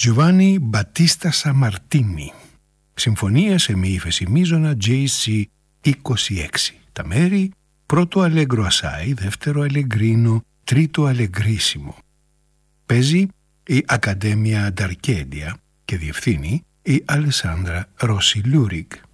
Giovanni Battista Sammartini. Συμφωνία σε μη ύφεση μείζωνα JC 26. Τα μέρη: πρώτο αλέγκρο ασάι, δεύτερο αλεγκρίνο, τρίτο αλεγκρίσιμο. Παίζει η Ακαδέμια Νταρκέντια και διευθύνει η Αλεσάνδρα Ρώση Λούρικ.